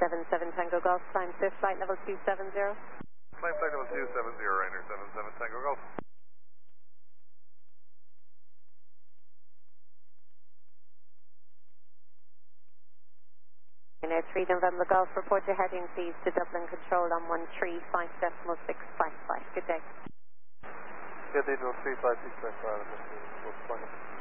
77 Tango Golf, climb Swift flight level 270. Climb flight level 270, Ryanair 77 Tango Golf. Ryanair 3 November Golf, report your heading please to Dublin Control on 135.655. Good day. Good day, 135.655.